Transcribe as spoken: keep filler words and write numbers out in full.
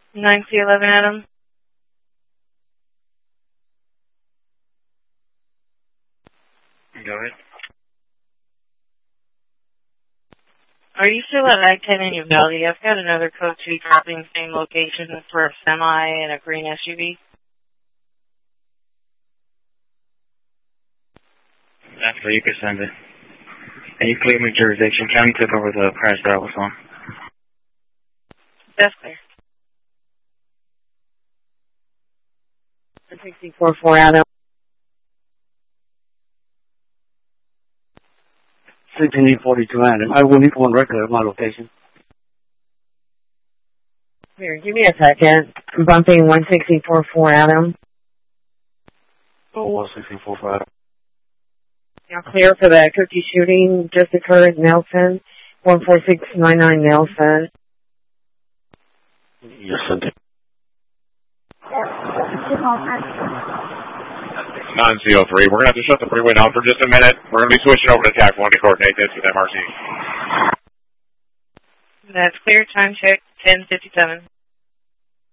nine C eleven Adam. Go ahead. Are you still at I ten in Uvalde? I've got another code two dropping same location for a semi and a green S U V. After you can send it. And you cleared me jurisdiction. County took over the crash that I was on. That's clear. one six four four Adam. sixteen forty-two Adam. I will need one record of my location. Here, give me a second. I'm bumping one six four four Adam. Oh, one six four four Adam. Now clear for the cookie shooting just occurred, Nelson. one four six nine nine Nelson. Yes, sir. nine C oh three. We're going to have to shut the freeway down for just a minute. We're going to be switching over to T A C one to coordinate this with M R C. That's clear. Time check, ten fifty-seven.